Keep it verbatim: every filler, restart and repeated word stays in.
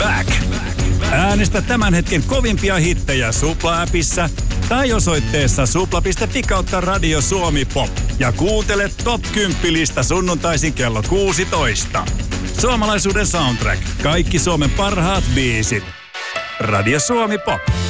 back. Äänestä tämän hetken kovimpia hittejä Supla-appissa tai osoitteessa supla piste fi kautta Radio Suomi Pop. Ja kuuntele Top kymmenen-lista sunnuntaisin kello kuusitoista. Suomalaisuuden soundtrack. Kaikki Suomen parhaat biisit. Radio Suomi Pop.